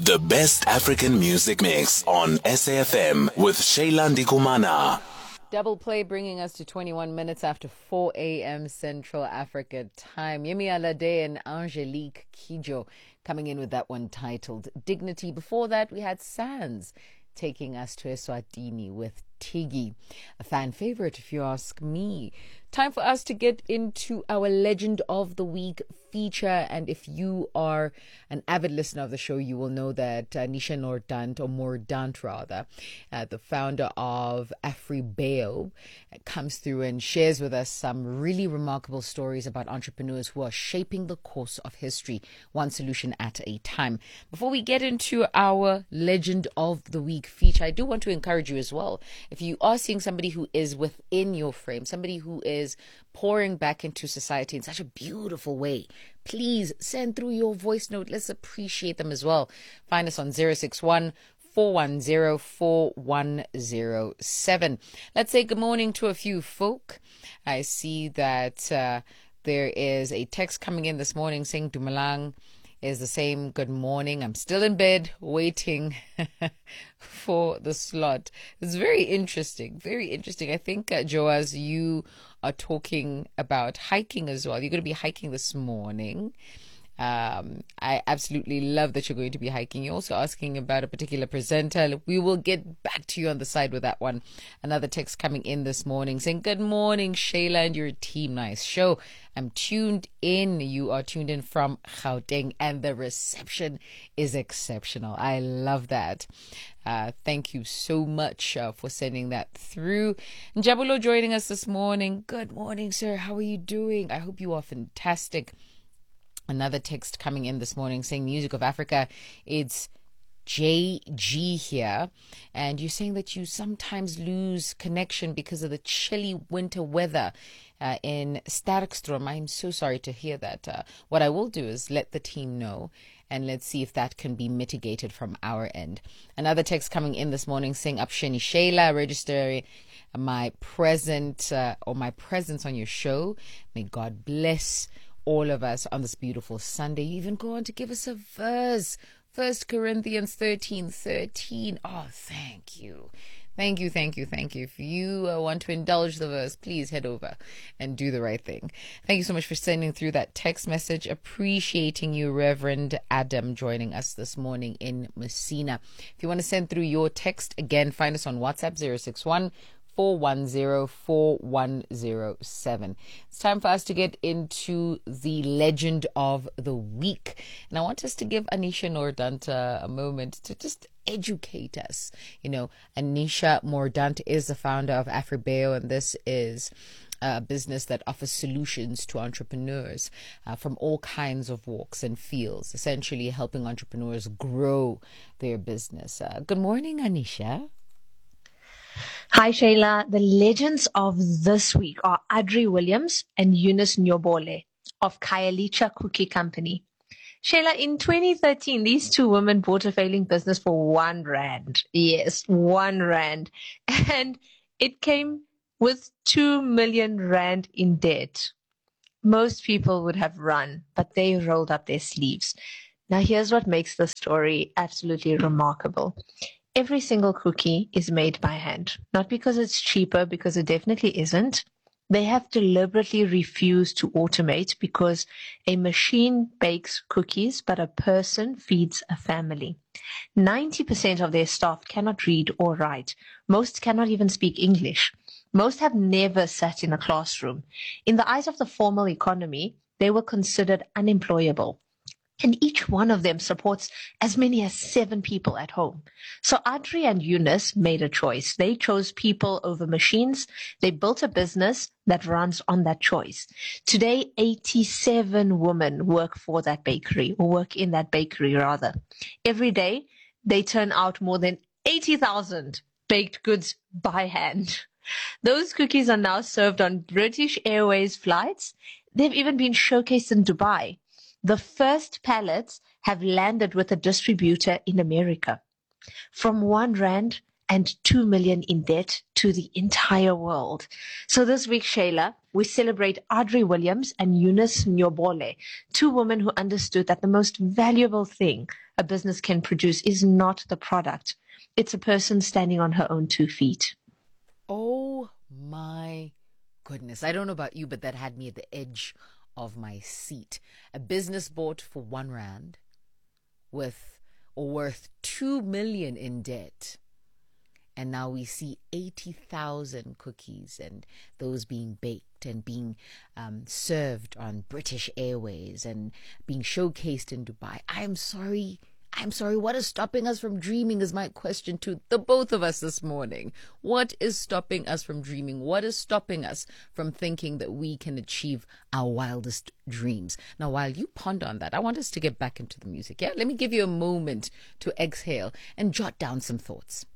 The best African music mix on SAFM with Shayla Ndikumana. Double play bringing us to 21 minutes after 4 a.m. Central Africa time. Yemi Alade and Angelique Kidjo coming in with that one titled Dignity. Before that, we had Sands taking us to Eswatini with Tiggy, a fan favorite if you ask me. Time for us to get into our Legend of the Week feature, and if you are an avid listener of the show, you will know that Nisha Mordaunt, or Mordaunt rather, the founder of Afribeo, comes through and shares with us some really remarkable stories about entrepreneurs who are shaping the course of history, one solution at a time. Before we get into our Legend of the Week feature, I do want to encourage you as well. If you are seeing somebody who is within your frame, somebody who is pouring back into society in such a beautiful way, please send through your voice note. Let's appreciate them as well. Find us on 061 410 4107. Let's say good morning to a few folk. I see that there is a text coming in this morning saying Dumalang is the same. Good morning. I'm still in bed waiting for the slot. It's very interesting. Very interesting. I think, Joaz, you are talking about hiking as well. You're going to be hiking this morning. I absolutely love that you're going to be hiking. You're also asking about a particular presenter. We will get back to you on the side with that one. Another text coming in this morning saying, good morning, Shayla and your team. Nice show. I'm tuned in. You are tuned in from Gauteng, and the reception is exceptional. I love that. Thank you so much for sending that through. Njabulo joining us this morning. Good morning, sir. How are you doing? I hope you are fantastic. Another text coming in this morning saying Music of Africa, it's JG here, and you're saying that you sometimes lose connection because of the chilly winter weather in Sterkstrom. I'm so sorry to hear that. What I will do is let the team know, and let's see if that can be mitigated from our end. Another text coming in this morning saying Upsheni Shayla, registering my presence on your show. May God bless all of us on this beautiful Sunday. You even go on to give us a verse. 1 Corinthians 13:13. Oh, thank you. Thank you. If you want to indulge the verse, please head over and do the right thing. Thank you so much for sending through that text message. Appreciating you, Reverend Adam, joining us this morning in Messina. If you want to send through your text, again, find us on WhatsApp 061 410 4107. It's time for us to get into the Legend of the Week. And I want us to give Anisha Mordaunt a moment to just educate us. You know, Anisha Mordaunt is the founder of Afribeo, and this is a business that offers solutions to entrepreneurs from all kinds of walks and fields, essentially helping entrepreneurs grow their business. Good morning, Anisha. Hi, Shayla. The legends of this week are Adri Williams and Eunice Nyobole of Khayelitsha Cookie Company. Shayla, in 2013, these two women bought a failing business for R1. Yes, R1. And it came with R2 million in debt. Most people would have run, but they rolled up their sleeves. Now, here's what makes the story absolutely remarkable. Every single cookie is made by hand, not because it's cheaper, because it definitely isn't. They have deliberately refused to automate because a machine bakes cookies, but a person feeds a family. 90% of their staff cannot read or write. Most cannot even speak English. Most have never sat in a classroom. In the eyes of the formal economy, they were considered unemployable. And each one of them supports as many as 7 people at home. So Adri and Eunice made a choice. They chose people over machines. They built a business that runs on that choice. Today, 87 women work for that bakery, or work in that bakery rather. Every day, they turn out more than 80,000 baked goods by hand. Those cookies are now served on British Airways flights. They've even been showcased in Dubai. The first pallets have landed with a distributor in America. From R1 and 2 million in debt to the entire world. So this week, Shayla, we celebrate Audrey Williams and Eunice Nyobole, two women who understood that the most valuable thing a business can produce is not the product. It's a person standing on her own 2 feet. Oh my goodness. I don't know about you, but that had me at the edge of my seat. A business bought for 1 rand with or worth 2 million in debt. And now we see 80,000 cookies and those being baked and being served on British Airways and being showcased in Dubai. I'm sorry. What is stopping us from dreaming is my question to the both of us this morning. What is stopping us from dreaming? What is stopping us from thinking that we can achieve our wildest dreams? Now, while you ponder on that, I want us to get back into the music. Yeah, let me give you a moment to exhale and jot down some thoughts.